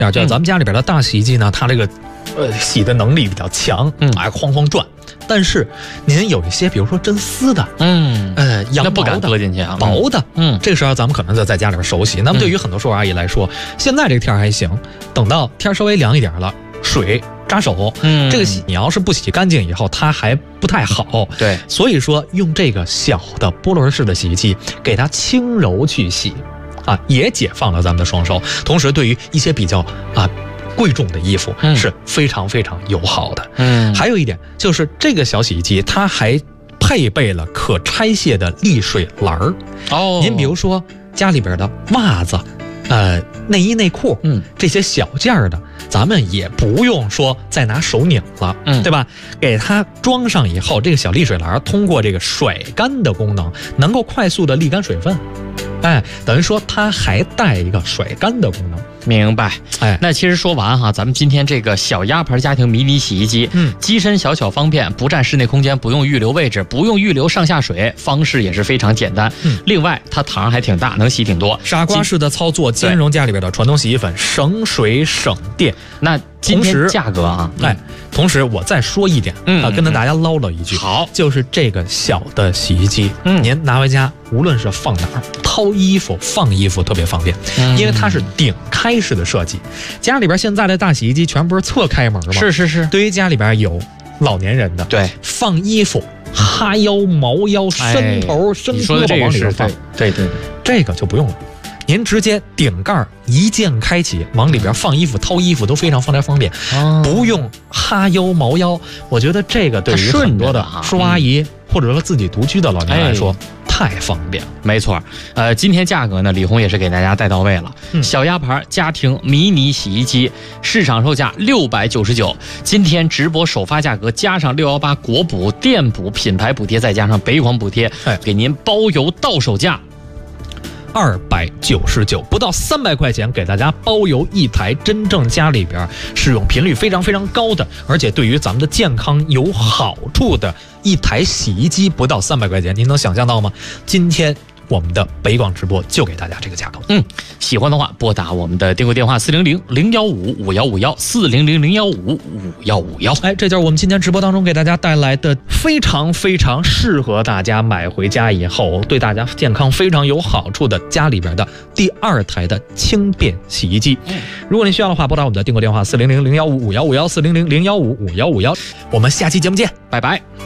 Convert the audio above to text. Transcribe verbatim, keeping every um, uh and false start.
就咱们家里边的大洗衣机呢，它这个呃洗的能力比较强，嗯，哎，哐哐转。但是您有一些，比如说真丝的， 嗯， 呃，羊毛的， 不敢搁进去啊， 薄的， 嗯， 这个时候咱们可能就在家里边手洗。那么对于很多售后阿姨来说，嗯、现在这个天还行，等到天稍微凉一点了，水扎手，嗯，这个洗你要是不洗干净以后，它还不太好。 对， 所以说用这个小的波轮式的洗衣机，给它轻柔去洗，啊，也解放了咱们的双手，同时对于一些比较啊。贵重的衣服是非常非常友好的。嗯，还有一点就是这个小洗衣机它还配备了可拆卸的沥水篮儿。哦，您比如说家里边的袜子、呃内衣内裤，嗯，这些小件儿的，咱们也不用说再拿手拧了，嗯，对吧？给它装上以后，这个小沥水篮通过这个甩干的功能，能够快速的沥干水分。哎，等于说它还带一个甩干的功能。 明白，哎，那其实说完哈，咱们今天这个小鸭牌家庭迷你洗衣机，嗯，机身小巧方便，不占室内空间，不用预留位置，不用预留上下水，方式也是非常简单。嗯，另外它膛还挺大，能洗挺多。 傻瓜式的操作，兼容家里边的传统洗衣粉，省水省电。 那今天价格啊， 哎，同时我再说一点，嗯啊，跟着大家唠唠一句， 好， 就是这个小的洗衣机，嗯，您拿回家，无论是放哪儿，掏衣服、放衣服特别方便，嗯，因为它是顶开式的设计。家里边现在的大洗衣机全不是侧开门吗？ 是是是。 对于家里边有老年人的， 对， 放衣服，哈腰、毛腰、伸头、伸胳膊往里边放， 对对对， 这个就不用了。您直接顶盖一键开启，往里边放衣服、掏衣服都非常方便方便，哦、不用哈腰、毛腰。我觉得这个对于很多的叔阿姨、嗯、或者说自己独居的老年人来说。哎太方便了， 没错。呃，今天价格呢，李红也是给大家带到位了。嗯、小鸭牌家庭迷你洗衣机，市场售价六百九十九，今天直播首发价格加上六幺八国补、店补、品牌补贴，再加上北广补贴，哎，给您包邮到手价二百九十九，不到三百块钱，给大家包邮一台真正家里边使用频率非常非常高的，而且对于咱们的健康有好处的一台洗衣机，不到三百块钱，您能想象到吗？今天我们的北广直播就给大家这个价格。 嗯，喜欢的话拨打我们的订购电话四零零零幺五五幺五幺四零零零幺五五幺五幺。 哎，这就是我们今天直播当中给大家带来的非常非常适合大家买回家以后对大家健康非常有好处的家里边的第二台的轻便洗衣机。嗯，如果您需要的话，拨打我们的订购电话四零零零幺五五幺五幺四零零零幺五五幺五幺。我们下期节目见， 拜拜。